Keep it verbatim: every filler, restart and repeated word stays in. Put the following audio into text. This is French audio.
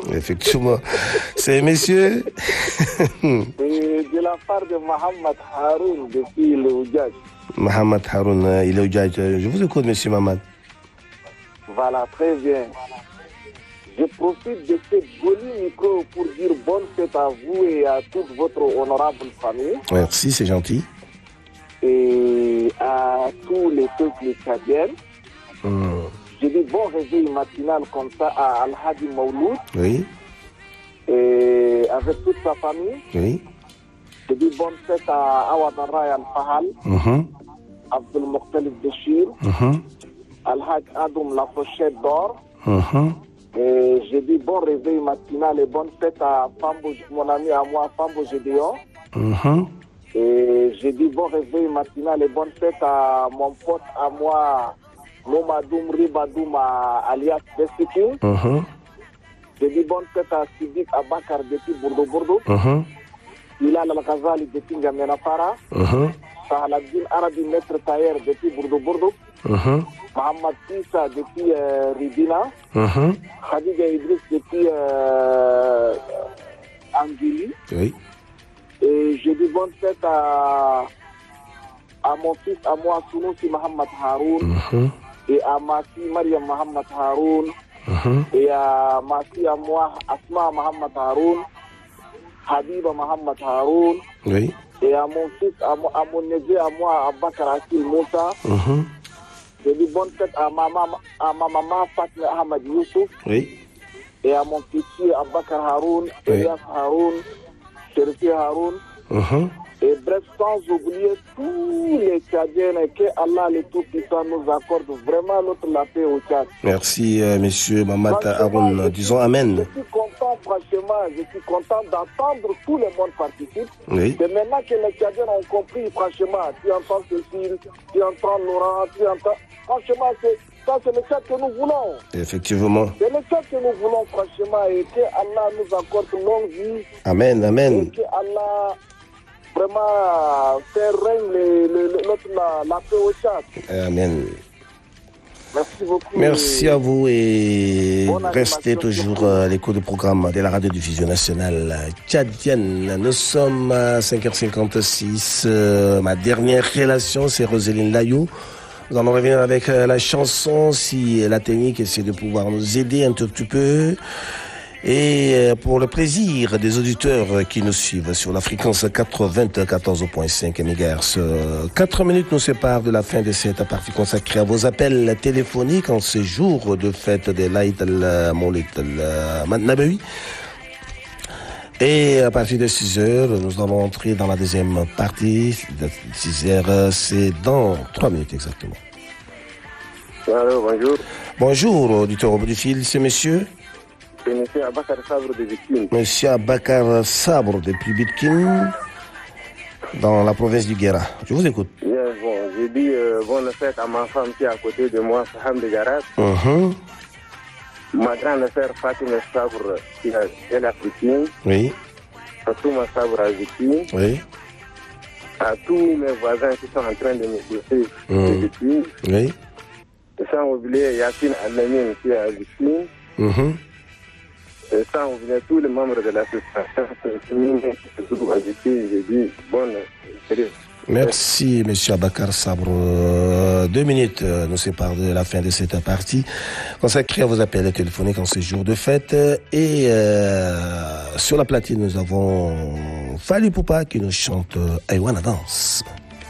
Effectivement. C'est monsieur Et de la part de Mohamed Haroun depuis le Oudjadj. Mohamed Haroun, il est Oudjadj. Je vous écoute, monsieur Mohamed. Voilà, très bien. Je profite de ce joli micro pour dire bonne fête à vous et à toute votre honorable famille. Merci, c'est gentil. Et à tous les peuples tchadiens. Mmh. Je dis bon réveil matinal comme ça à Al-Hadi Mauloud. Oui. Et avec toute sa famille. Oui. Je dis bonne fête à Awadara Al-Fahal. Mmh. Abdul Mokhtalif Béchir. Mmh. Al-Haj Adoum La Pochette d'Or. Mmh. Et je dis bon réveil matinal et bonne fête à Fambo, mon ami à moi, Fambo Gédéon. Mmh. Et je dis bon réveil matinal et bonne fête à mon pote à moi, Momadoum Ribadoum alias Bestikin. Mmh. Je dis bonne fête à Sidik Abakar depuis Bourdo-Bourdo. Mmh. Ilal Al-Ghazali depuis N'Djamena-Para. Mmh. Sahaladin Arabi Maître Taher depuis Bourdo-Bourdo. Mmh. Mohamed Issa depuis euh, Ridina. Mmh. Khadija Idriss depuis euh, Angili. Oui. Et je dis bonne fête à, à mon fils, à moi, Sunusi Mohamed Haroun. Mmh. Et à ma fille, Mariam Mohamed Haroun. Mmh. Et à ma fille, à moi, Asma Mohamed Haroun. Habiba Mohamed Haroun. Oui. Et à mon fils, à, mo, à mon neveu, à moi, Abakar Akil Moussa. Mmh. Je dis bonne fête à ma maman, à ma maman Fatma Ahmed Youssouf. Oui. Et à mon petit Abakar Haroun, Oui. Elias Haroun, Cherifi Haroun. Mmh. Et bref, sans oublier tous les Tchadiens, et que Allah le Tout-Puissant nous accorde vraiment notre la paix au Tchad. Merci, euh, monsieur Mohamed Haroun. Disons Amen. Je suis content, franchement, je suis content d'entendre tout le monde participe. Oui. Et maintenant que les Tchadiens ont compris, franchement, tu entends Cécile, tu entends Laurent, tu entends... Franchement, c'est, ça c'est le Tchad que nous voulons. Effectivement. C'est le Tchad que nous voulons, franchement, et que Allah nous accorde longue vie. Amen, Et amen. que Allah vraiment faire règne le, le, le, la, la paix au Tchad. Amen. Merci beaucoup. Merci à vous et Bonne restez animation toujours surtout. à l'écoute du programme de la radiodiffusion nationale tchadienne. Nous sommes à cinq heures cinquante-six. Euh, ma dernière relation, c'est Roseline Layou. Nous allons revenir avec euh, la chanson si la technique essaie de pouvoir nous aider un tout petit peu. Et euh, pour le plaisir des auditeurs qui nous suivent sur la fréquence quatre-vingt-quatorze virgule cinq mégahertz, euh, quatre minutes nous séparent de la fin de cette partie consacrée à vos appels téléphoniques en ce jour de fête de l'Aïd al-Mawlid al-Nabawi. Et à partir de six heures, nous allons entrer dans la deuxième partie. six heures, c'est dans trois minutes exactement. Alors, bonjour. Bonjour, auditeur au bout du fil, c'est monsieur C'est M. Abakar Sabre de Victime. Monsieur Abakar Sabre depuis Bitkin, dans la province du Guéra. Je vous écoute. Bien, bon, j'ai dit euh, bonne fête à ma femme qui est à côté de moi, Saham de Garat. Uh-huh. Ma grande sœur Fatima Sabre qui est elle à Victime. Oui, Fatouma Sabre à Victime. oui, À tous mes voisins qui sont en train de m'écouter Mm. de Victime. oui. Et sans oublier Yassine Alamine qui est à Victime. Uh-huh. Et sans oublier tous les membres de l'association qui sont à Victime. J'ai dit bonne fête. Merci, monsieur Abakar Sabre. Euh, deux minutes euh, nous séparent de la fin de cette partie consacrée à vos appels téléphoniques en ce jour de fête. Et euh, sur la platine, nous avons Fali Poupa qui nous chante Aïwana Danse.